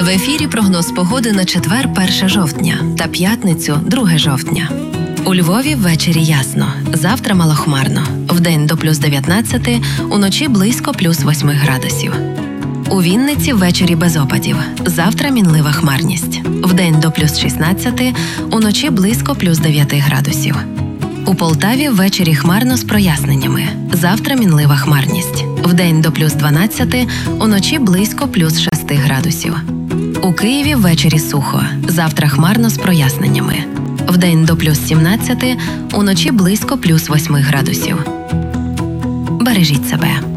В ефірі прогноз погоди на четвер 1 жовтня та п'ятницю 2 жовтня. У Львові ввечері ясно, завтра малохмарно, вдень до плюс 19, уночі близько плюс 8 градусів. У Вінниці ввечері без опадів, завтра мінлива хмарність, вдень до плюс 16, уночі близько плюс 9 градусів. У Полтаві ввечері хмарно з проясненнями, завтра мінлива хмарність, вдень до плюс 12, уночі близько плюс 6 градусів. У Києві ввечері сухо, завтра хмарно з проясненнями, вдень до плюс 17, уночі близько плюс 8 градусів. Бережіть себе.